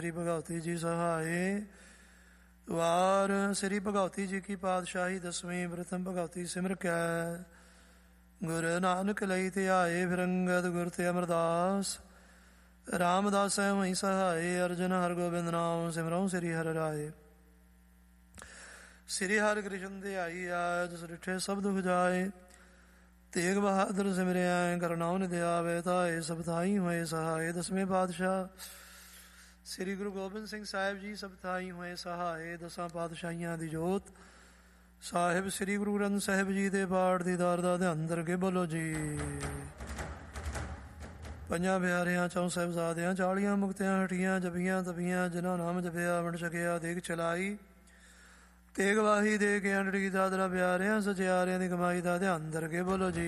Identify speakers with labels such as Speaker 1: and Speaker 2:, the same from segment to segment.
Speaker 1: श्री भगवती जी सहाय। वार श्री भगवती जी की पातशाही दसवीं प्रथम भगवती सिमर कै। गुरु नानक लई ध्याए फिर अंगद गुर ते अमरदास। रामदास वहीं सहाय अर्जुन हर गोबिंद नाम सिमरौं श्री हर राय। श्री हर कृष्ण ध्याई आज सुरिठे सब दुख जाए। तेग बहादुर सिमरिया करनाऊ निधि आवे ताए सब थाई हुए सहाय। दसवें पातशाह श्री गुरु गोबिंद सिंह साहिब जी सब थाई हुए सहाय। दसां पातशाहियां दी जोत साहिब श्री गुरु ग्रंथ साहिब जी दे पाठ दीदार दा ध्यान दरगे बोलो जी। ਪੰਜਾਂ ਪਿਆਰਿਆਂ ਚੌਂ ਸਾਹਿਬਜ਼ਾਦਿਆਂ 40 ਮੁਕਤਿਆਂ ਹਟੀਆਂ ਜਪੀਆਂ ਤਪੀਆਂ ਜਿਨ੍ਹਾਂ ਨਾਮ ਜਪਿਆ ਵੰਡ ਛਕਿਆ ਦੇਖ ਚਲਾਈ। ਤੇਗ ਵਾਹੀ ਦੇ ਕੇ ਅੰਡੜੀ ਦਾਦਰਾ ਪਿਆਰਿਆਂ ਸਚਿਆਰਿਆਂ ਦੀ ਕਮਾਈ ਦਾ ਧਿਆਨ ਦਰਗੇ ਬੋਲੋ ਜੀ।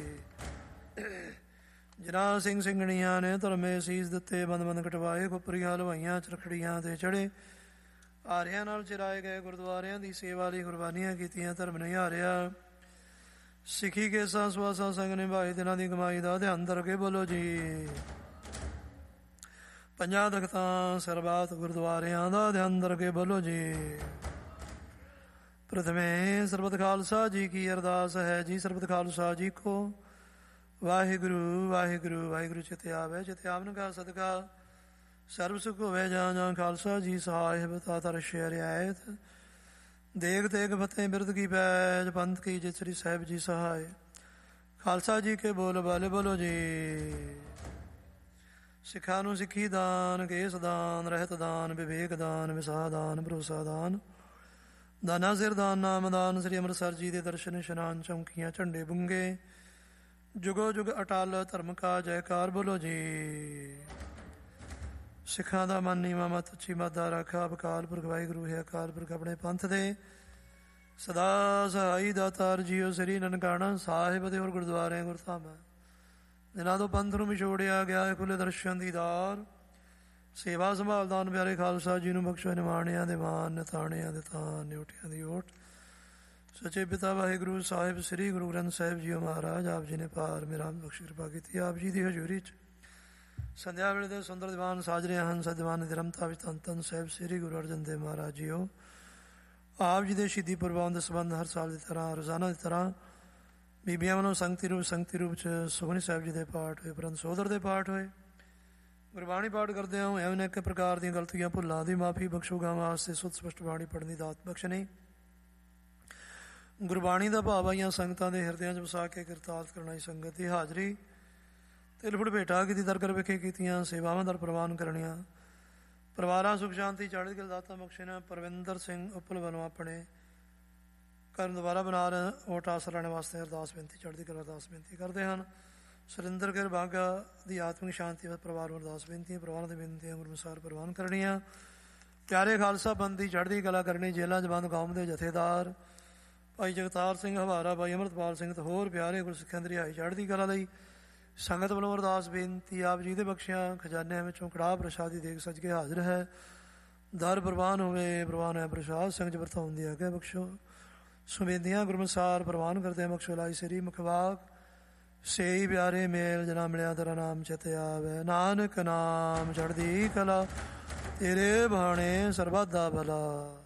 Speaker 1: ਜਿਨ੍ਹਾਂ ਸਿੰਘ ਸਿੰਘਣੀਆਂ ਨੇ ਧਰਮੇ ਸੀਸ ਦਿੱਤੇ ਬੰਦ ਬੰਦ ਕਟਵਾਏ ਖੁੱਪਰੀਆਂ ਹਲਵਾਈਆਂ ਚਰਖੜੀਆਂ ਤੇ ਚੜੇ ਆਰਿਆਂ ਨਾਲ ਚਿਰਾਏ ਗਏ ਗੁਰਦੁਆਰਿਆਂ ਦੀ ਸੇਵਾ ਲਈ ਕੁਰਬਾਨੀਆਂ ਕੀਤੀਆਂ ਧਰਮ ਨਹੀਂ ਹਾਰਿਆ। ਸਿੱਖੀ ਕੇਸਾਂ ਸੁਆਸਾਂ ਸੰਗ ਨਿਭਾਏ ਦਿਨਾਂ ਦੀ ਕਮਾਈ ਦਾ ਧਿਆਨ ਦਰਗੇ ਬੋਲੋ ਜੀ। ਪੰਜਾਂ ਤਖਤਾਂ ਸਰਬੱਤ ਗੁਰਦੁਆਰਿਆਂ ਦਾ ਧਿਆਨ ਦਰਗੇ ਬੋਲੋ ਜੀ। ਪ੍ਰਥਮੇ ਸਰਬਤ ਖਾਲਸਾ ਜੀ ਕੀ ਅਰਦਾਸ ਹੈ ਜੀ। ਸਰਬਤ ਖਾਲਸਾ ਜੀ ਕੋ ਵਾਹਿਗੁਰੂ ਵਾਹਿਗੁਰੂ ਵਾਹਿਗੁਰੂ ਚਿਤਿ ਆਵੇ ਚਿਤਿ ਆਵਨ ਕਾ ਸਦਕਾ ਸਰਬ ਸੁਖ ਹੋਵੇ ਜਾਂ ਜਾਂ ਖਾਲਸਾ ਜੀ ਸਾਹਿਬ ਤਾ ਰਸ਼ਿਆ ਰਿਆਇਤ। ਦੇਗ ਤੇਗ ਫਤਿਹ ਬਿਰਦ ਕੀ ਪੈਜ ਪੰਥ ਕੀ ਜਿਤ ਸ੍ਰੀ ਸਾਹਿਬ ਜੀ ਸਹਾय। ਖਾਲਸਾ ਜੀ ਕੇ ਬੋਲ ਬਾਲੇ ਬੋਲੋ ਜੀ। ਸਿੱਖਾਂ ਨੂੰ ਸਿੱਖੀ ਦਾਨ ਕੇਸ ਦਾਨ ਰਹਿਤ ਦਾਨ ਵਿਵੇਕ ਦਾਨ ਵਿਸਾਹ ਦਾਨ ਭਰੋਸਾ ਦਾਨ ਦਾਨਾ ਸਿਰ ਦਾਨ ਨਾਮ ਦਾਨ। ਸ੍ਰੀ ਅੰਮ੍ਰਿਤਸਰ ਜੀ ਦੇ ਦਰਸ਼ਨ ਇਸ਼ਨਾਨ ਚੌਂਕੀਆਂ ਝੰਡੇ ਬੁੰਗੇ ਜੁਗੋ ਜੁਗ ਅਟਲ ਧਰਮ ਕਾ ਜੈਕਾਰ ਬੋਲੋ ਜੀ। ਸਿੱਖਾਂ ਦਾ ਮਨ ਨੀਵਾਂ ਮਤ ਉੱਚੀ ਮੱਤ ਦਾ ਰਾਖਾ ਅਕਾਲ ਪੁਰਖ ਵਾਹਿਗੁਰੂ ਹੈ। ਅਕਾਲ ਪੁਰਖ ਆਪਣੇ ਪੰਥ ਦੇ ਸਦਾ ਸਹਾਈ ਦਾਤਾਰ ਜੀਓ ਸ੍ਰੀ ਨਨਕਾਣਾ ਸਾਹਿਬ ਦੇ ਹੋਰ ਗੁਰਦੁਆਰੇ ਗੁਰਧਾਮਾਂ ਜਿਨ੍ਹਾਂ ਤੋਂ ਪੰਥ ਨੂੰ ਵਿਛੋੜਿਆ ਗਿਆ ਹੈ ਖੁੱਲੇ ਦਰਸ਼ਨ ਦੀਦਾਰ ਸੇਵਾ ਸੰਭਾਲ ਦਾਨ ਪਿਆਰੇ ਖਾਲਸਾ ਜੀ ਨੂੰ ਬਖਸ਼ੋ ਨਿਮਾਣਿਆਂ ਦੇ ਮਾਨ ਨਿਤਾਣਿਆਂ ਦੇ ਤਾਨ ਨਿਉਟਿਆਂ ਦੀ ਓਟ। ਸੱਚੇ ਪਿਤਾ ਵਾਹਿਗੁਰੂ ਸਾਹਿਬ ਸ੍ਰੀ ਗੁਰੂ ਗ੍ਰੰਥ ਸਾਹਿਬ ਜੀ ਮਹਾਰਾਜ ਆਪ ਜੀ ਨੇ ਪਾਰ ਮੇਰਾ ਬਖਸ਼ ਕਿਰਪਾ ਕੀਤੀ। ਆਪ ਜੀ ਦੀ ਹਜ਼ੂਰੀ 'ਚ ਸੰਧਿਆ ਵੇਲੇ ਦੇ ਸੁੰਦਰ ਦੀਵਾਨ ਸਾਜ ਰਹੇ ਹਨ। ਸਦੀਵਾਨ ਦੀ ਰਮਤਾ ਵਿੱਚ ਧੰਨ ਧੰਨ ਸਾਹਿਬ ਸ੍ਰੀ ਗੁਰੂ ਅਰਜਨ ਦੇਵ ਮਹਾਰਾਜ ਜੀਓ ਆਪ ਜੀ ਦੇ ਸ਼ਹੀਦੀ ਪੁਰਬਾਂ ਦੇ ਸੰਬੰਧ ਹਰ ਸਾਲ ਦੀ ਤਰ੍ਹਾਂ ਰੋਜ਼ਾਨਾ ਦੀ ਤਰ੍ਹਾਂ ਬੀਬੀਆਂ ਵੱਲੋਂ ਸੰਗਤੀ ਰੂਪ 'ਚ ਸੁਖਮਨੀ ਸਾਹਿਬ ਜੀ ਦੇ ਪਾਠ ਹੋਏ ਪਰੰਤ ਸੋਦਰ ਦੇ ਪਾਠ ਹੋਏ। ਗੁਰਬਾਣੀ ਪਾਠ ਕਰਦਿਆਂ ਹੋਇਆਂ ਅਨੇਕ ਪ੍ਰਕਾਰ ਦੀਆਂ ਗਲਤੀਆਂ ਭੁੱਲਾਂ ਦੀ ਮਾਫੀ ਬਖਸ਼ੋਗਾ ਵਾਸਤੇ ਸੁੱਧ ਸਪਸ਼ਟ ਬਾਣੀ ਪੜ੍ਹਨ ਦੀ ਦਾਤ ਬਖਸ਼ਣੀ। ਗੁਰਬਾਣੀ ਦਾ ਭਾਵ ਆਈਆਂ ਸੰਗਤਾਂ ਦੇ ਹਿਰਦਿਆਂ 'ਚ ਵਸਾ ਕੇ ਕਿਰਤਾਰਥ ਕਰਨਾ ਸੰਗਤ ਦੀ ਹਾਜ਼ਰੀ ਤਿਲਫੁੜ ਭੇਟਾ ਕੀਤੀ ਦਰਗਰ ਵਿਖੇ ਕੀਤੀਆਂ ਸੇਵਾਵਾਂ ਦਰ ਪ੍ਰਵਾਨ ਕਰਨੀਆਂ। ਪਰਿਵਾਰਾਂ ਸੁਖ ਸ਼ਾਂਤੀ ਚੜ੍ਹਦੀ ਕਲਾ ਦਾਤਾ ਬਖਸ਼ਣ। ਪਰਵਿੰਦਰ ਸਿੰਘ ਉੱਪਲ ਵੱਲੋਂ ਆਪਣੇ ਘਰ ਦੁਬਾਰਾ ਬਣਾ ਓਟ ਆਸਰਾ ਲੈਣ ਵਾਸਤੇ ਅਰਦਾਸ ਬੇਨਤੀ ਚੜ੍ਹਦੀ ਕਲਾ ਅਰਦਾਸ ਬੇਨਤੀ ਕਰਦੇ ਹਨ। ਸੁਰਿੰਦਰ ਗਿਰ ਬਾਘਾ ਦੀ ਆਤਮਿਕ ਸ਼ਾਂਤੀ ਪਰਿਵਾਰ ਨੂੰ ਅਰਦਾਸ ਬੇਨਤੀਆਂ ਪਰਿਵਾਰਾਂ ਦੀ ਬੇਨਤੀਆਂ ਗੁਰੂ ਅਨੁਸਾਰ ਪ੍ਰਵਾਨ ਕਰਨੀਆਂ। ਪਿਆਰੇ ਖਾਲਸਾ ਪੰਥ ਦੀ ਚੜ੍ਹਦੀ ਕਲਾ ਕਰਨੀ। ਜੇਲ੍ਹਾਂ 'ਚ ਬੰਦ ਕੌਮ ਦੇ ਜਥੇਦਾਰ ਭਾਈ ਜਗਤਾਰ ਸਿੰਘ ਹਵਾਰਾ ਭਾਈ ਅੰਮ੍ਰਿਤਪਾਲ ਸਿੰਘ ਤੇ ਹੋਰ ਪਿਆਰੇ ਗੁਰਸਿੱਖਾਂ ਦੀ ਰਿਹਾਈ ਚੜ੍ਹਦੀ ਕਲਾ ਲਈ ਸੰਗਤ ਵੱਲੋਂ ਅਰਦਾਸ ਬੇਨਤੀ। ਆਪ ਜੀ ਦੇ ਬਖਸ਼ਿਆਂ ਖਜ਼ਾਨਿਆਂ ਵਿੱਚੋਂ ਕੜਾਹ ਪ੍ਰਸ਼ਾਦ ਦੀ ਦੇਗ ਸੱਜ ਕੇ ਹਾਜ਼ਰ ਹੈ। ਦਰ ਪ੍ਰਵਾਨ ਹੋਵੇ ਪ੍ਰਵਾਨ ਹੈ ਪ੍ਰਸ਼ਾਦ ਸੰਗਤ ਵਰਤਾਉਣ ਦੀ ਆਗਿਆ ਬਖਸ਼ੋ। ਸੁਬੇਦੀਆਂ ਗੁਰੂ ਅਨੁਸਾਰ ਪ੍ਰਵਾਨ ਕਰਦੇ ਬਖਸ਼ੋ। ਲਾਈ ਸ੍ਰੀ ਮੁਖਵਾਕ ਸੇਈ ਪਿਆਰੇ ਮੇਲ ਜਨਾ ਮਿਲਿਆ ਤੇਰਾ ਨਾਮ ਚਿਤ ਆਵੇ। ਨਾਨਕ ਨਾਮ ਚੜ੍ਹਦੀ ਕਲਾ ਤੇਰੇ ਬਾਣੇ ਸਰਬੱਤ ਦਾ ਭਲਾ।